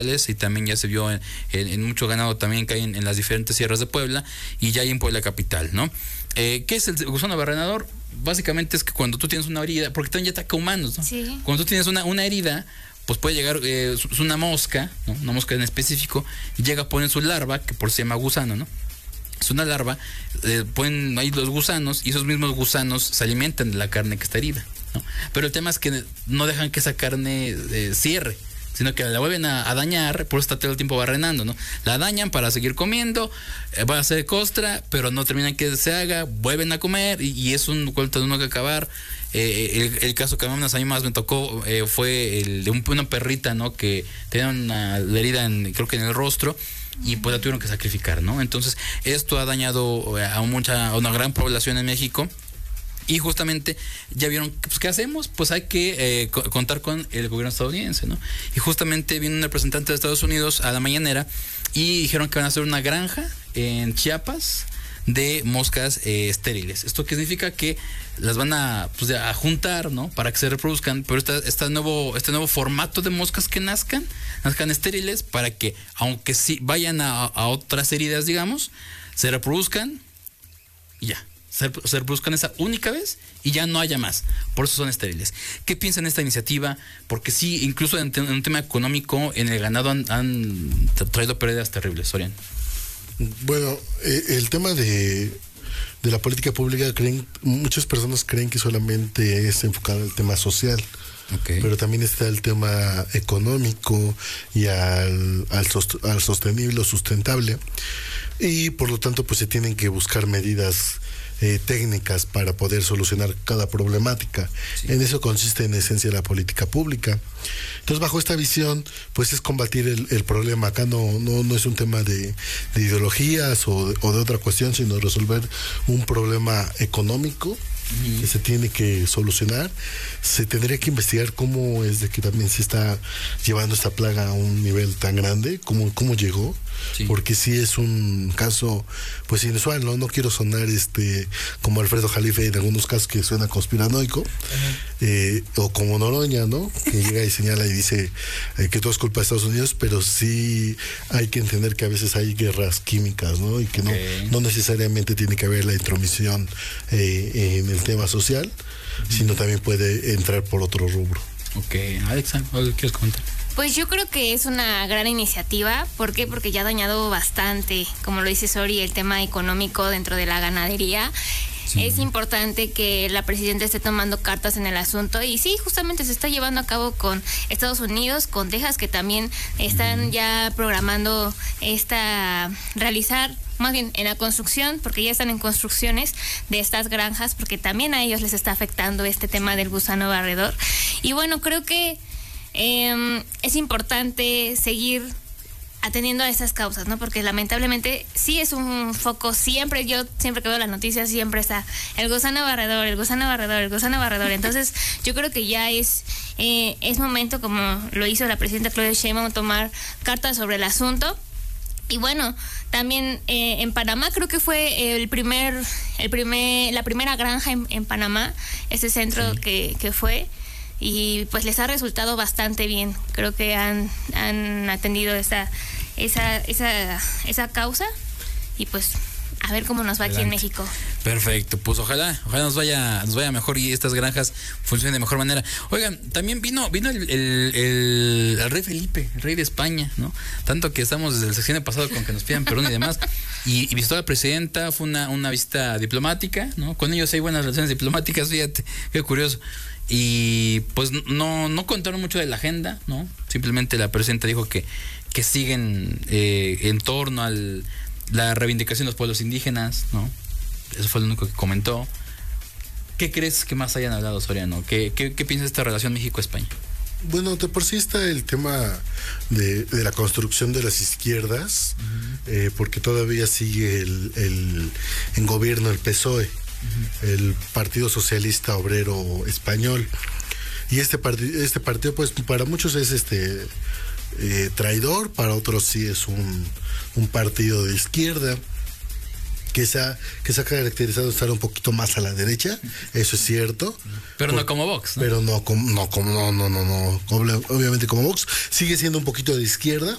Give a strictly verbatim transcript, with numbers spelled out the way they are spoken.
y también ya se vio en, en, en mucho ganado también que hay en, en las diferentes sierras de Puebla y ya hay en Puebla capital, ¿no? Eh, ¿Qué es el gusano barrenador? Básicamente es que cuando tú tienes una herida, porque también ya ataca humanos, ¿no? Sí. Cuando tú tienes una, una herida, pues puede llegar eh, es una mosca, ¿no? Una mosca en específico, y llega a poner su larva, que por si se llama gusano, ¿no? Es una larva, eh, ponen ahí los gusanos y esos mismos gusanos se alimentan de la carne que está herida, ¿no? Pero el tema es que no dejan que esa carne eh, cierre, sino que la vuelven a, a dañar, por eso está todo el tiempo barrenando, ¿no? La dañan para seguir comiendo, eh, va a ser costra, pero no terminan que se haga, vuelven a comer y, y es un cuento de uno que acabar. Eh, el, el caso que a mí más me tocó eh, fue el de un, una perrita, ¿no? Que tenía una herida, en, creo que en el rostro, y pues la tuvieron que sacrificar, ¿no? Entonces, esto ha dañado a, mucha, a una gran población en México. Y justamente ya vieron, pues, ¿qué hacemos? Pues hay que eh, co- contar con el gobierno estadounidense, ¿no? Y justamente vino un representante de Estados Unidos a la mañanera y dijeron que van a hacer una granja en Chiapas de moscas eh, estériles. ¿Esto qué significa? Que las van a, pues, a juntar, ¿no? Para que se reproduzcan, pero esta, esta nuevo, este nuevo formato de moscas que nazcan, nazcan estériles para que, aunque sí vayan a, a otras heridas, digamos, se reproduzcan y ya. Se, se reproduzcan esa única vez y ya no haya más. Por eso son estériles. ¿Qué piensan de esta iniciativa? Porque sí, incluso en, en un tema económico, en el ganado han, han traído pérdidas terribles, Soriano. Bueno, eh, el tema de, de la política pública, creen muchas personas creen que solamente es enfocado al tema social. Okay. Pero también está el tema económico y al, al, sost- al sostenible o sustentable. Y por lo tanto, pues se tienen que buscar medidas eh, técnicas para poder solucionar cada problemática. Sí. En eso consiste en esencia la política pública. Entonces, bajo esta visión, pues es combatir el, el problema. Acá no, no, no es un tema de, de ideologías o de, o de otra cuestión, sino resolver un problema económico que se tiene que solucionar. Se tendría que investigar cómo es de que también se está llevando esta plaga a un nivel tan grande, cómo, cómo llegó, sí. Porque sí es un caso pues inusual, ¿no? No quiero sonar este como Alfredo Jalife en algunos casos que suena conspiranoico, uh-huh. eh, o como Noroña, ¿no? Que llega y señala y dice eh, que todo es culpa de Estados Unidos, pero sí hay que entender que a veces hay guerras químicas, ¿no? Y que okay. no, no necesariamente tiene que haber la intromisión eh, en el tema social, uh-huh. sino también puede entrar por otro rubro. Ok, Alexa, ¿algo quieres comentar? Pues yo creo que es una gran iniciativa. ¿Por qué? Porque ya ha dañado bastante, como lo dice Sori, el tema económico dentro de la ganadería. Sí. Es importante que la presidenta esté tomando cartas en el asunto y sí, justamente se está llevando a cabo con Estados Unidos, con Texas, que también están uh-huh. ya programando esta, realizar más bien en la construcción, porque ya están en construcciones de estas granjas, porque también a ellos les está afectando este tema del gusano barredor. Y bueno, creo que eh, es importante seguir atendiendo a esas causas, ¿no? Porque lamentablemente sí es un foco, siempre, yo siempre que veo las noticias siempre está el gusano barredor, el gusano barredor, el gusano barredor. Entonces yo creo que ya es eh, es momento, como lo hizo la presidenta Claudia Sheinbaum, tomar cartas sobre el asunto. Y bueno, también eh, en Panamá creo que fue el primer, el primer, la primera granja en, en Panamá, ese centro sí. que, que fue, y pues les ha resultado bastante bien. Creo que han, han atendido esa, esa, esa, esa causa y pues a ver cómo nos va Adelante. Aquí en México. Perfecto, pues ojalá, ojalá nos vaya, nos vaya mejor y estas granjas funcionen de mejor manera. Oigan, también vino, vino el, el, el, el rey Felipe, el rey de España, ¿no? Tanto que estamos desde el sexenio pasado con que nos pidan perdón y demás. Y, y visitó a la presidenta, fue una, una visita diplomática, ¿no? Con ellos hay buenas relaciones diplomáticas, fíjate, qué curioso. Y pues no, no contaron mucho de la agenda, ¿no? Simplemente la presidenta dijo que, que siguen eh, en torno al la reivindicación de los pueblos indígenas, ¿no? Eso fue lo único que comentó. ¿Qué crees que más hayan hablado, Soriano? ¿Qué, qué, qué piensas de esta relación México-España? Bueno, de por sí está el tema de, de la construcción de las izquierdas, uh-huh. eh, porque todavía sigue el, el, en gobierno el P S O E, uh-huh. el Partido Socialista Obrero Español. Y este, part- este partido, pues, para muchos es este... Eh, traidor, para otros sí es un, un partido de izquierda que se, ha, que se ha caracterizado de estar un poquito más a la derecha, eso es cierto. Pero por, no como Vox, ¿no? Pero no como, no, como, no, no, no, no, obviamente como Vox, sigue siendo un poquito de izquierda,